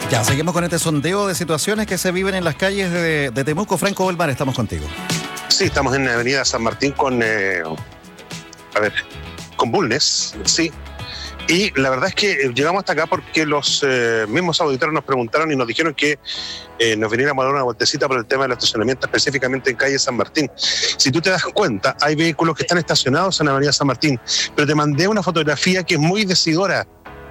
Ya, seguimos con este sondeo de situaciones que se viven en las calles de Temuco. Franco Belmar, estamos contigo. Sí, estamos en la avenida San Martín con Bulnes, sí. Y la verdad es que llegamos hasta acá porque los mismos auditores nos preguntaron y nos dijeron que nos viniéramos a dar una vueltecita por el tema del estacionamiento, específicamente en calle San Martín. Si tú te das cuenta, hay vehículos que están estacionados en la avenida San Martín, pero te mandé una fotografía que es muy decidora.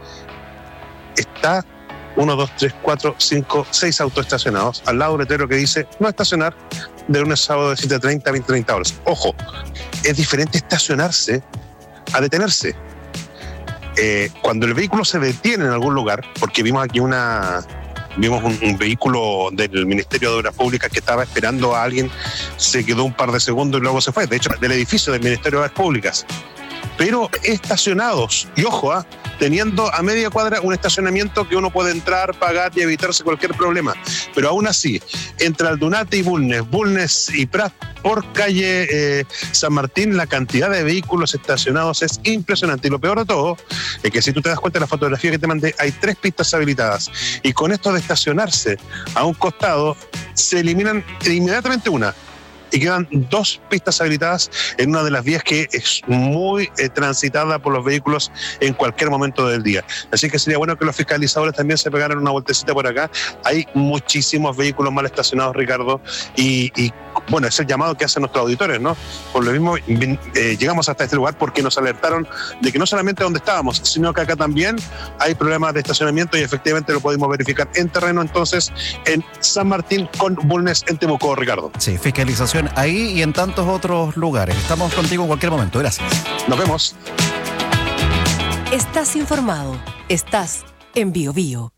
Está 1, 2, 3, 4, 5, 6 autos estacionados al lado de un letrero que dice no estacionar de lunes a sábado de 7:30 a 20:30 horas. Ojo, es diferente estacionarse a detenerse. Cuando el vehículo se detiene en algún lugar, porque vimos aquí un vehículo del Ministerio de Obras Públicas que estaba esperando a alguien, se quedó un par de segundos y luego se fue, de hecho, del edificio del Ministerio de Obras Públicas. Pero estacionados, y ojo, teniendo a media cuadra un estacionamiento que uno puede entrar, pagar y evitarse cualquier problema. Pero aún así, entre Aldunate y Bulnes y Prat, por calle San Martín, la cantidad de vehículos estacionados es impresionante. Y lo peor de todo es que si tú te das cuenta de la fotografía que te mandé, hay 3 pistas habilitadas. Y con esto de estacionarse a un costado, se eliminan inmediatamente una. Y quedan 2 pistas habilitadas en una de las vías que es muy transitada por los vehículos en cualquier momento del día. Así que sería bueno que los fiscalizadores también se pegaran una vueltecita por acá. Hay muchísimos vehículos mal estacionados, Ricardo, y bueno, es el llamado que hacen nuestros auditores, ¿no? Por lo mismo, llegamos hasta este lugar porque nos alertaron de que no solamente donde estábamos, sino que acá también hay problemas de estacionamiento y efectivamente lo pudimos verificar en terreno, entonces, en San Martín con Bulnes en Temuco, Ricardo. Sí, fiscalización ahí y en tantos otros lugares. Estamos contigo en cualquier momento. Gracias. Nos vemos. Estás informado. Estás en Bio Bio.